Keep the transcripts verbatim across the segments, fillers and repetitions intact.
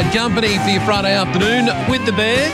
Bad company for your Friday afternoon with the Bear.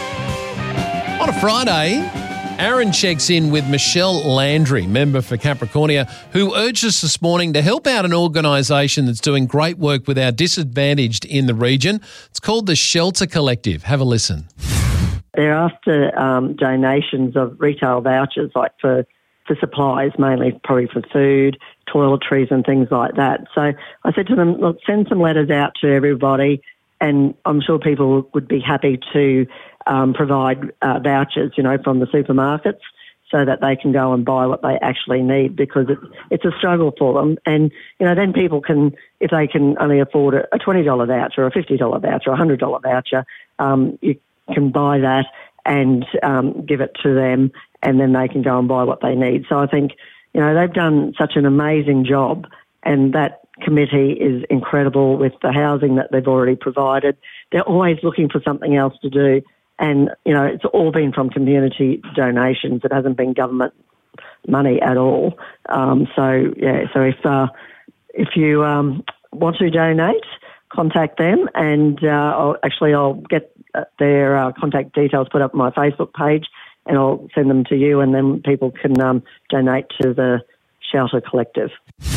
On a Friday, Aaron checks in with Michelle Landry, member for Capricornia, who urged us this morning to help out an organisation that's doing great work with our disadvantaged in the region. It's called the Shelter Collective. Have a listen. They're after um, donations of retail vouchers, like for, for supplies, mainly probably for food, toiletries and things like that. So I said to them, look, send some letters out to everybody, and I'm sure people would be happy to um, provide uh, vouchers, you know, from the supermarkets so that they can go and buy what they actually need, because it's, it's a struggle for them. And, you know, then people can, if they can only afford a, a twenty dollars voucher, a fifty dollars voucher, a one hundred dollars voucher, um, you can buy that and um, give it to them, and then they can go and buy what they need. So I think, you know, they've done such an amazing job, and that committee is incredible with the housing that they've already provided. They're always looking for something else to do. And, you know, it's all been from community donations. It hasn't been government money at all. Um, so, yeah, so if uh, if you um, want to donate, contact them, and uh, I'll, actually I'll get their uh, contact details put up on my Facebook page, and I'll send them to you, and then people can um, donate to the Shelter Collective.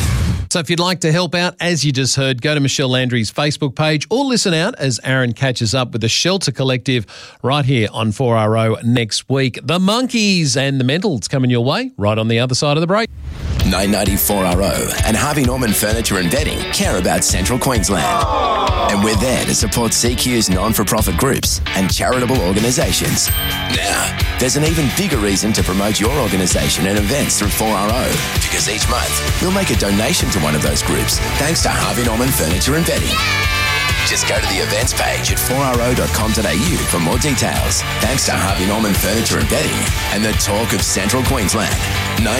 So if you'd like to help out, as you just heard, go to Michelle Landry's Facebook page or listen out as Aaron catches up with the Shelter Collective right here on four R O next week. The Monkeys and the Mentals coming your way right on the other side of the break. nine ninety four R O and Harvey Norman Furniture and Bedding care about Central Queensland. And we're there to support C Q's non-for-profit groups and charitable organisations. Now, there's an even bigger reason to promote your organisation and events through four R O, because each month we'll make a donation to one of those groups thanks to Harvey Norman Furniture and Bedding. Just go to the events page at four R O dot com dot A U for more details. Thanks to Harvey Norman Furniture and Bedding and the talk of Central Queensland. nine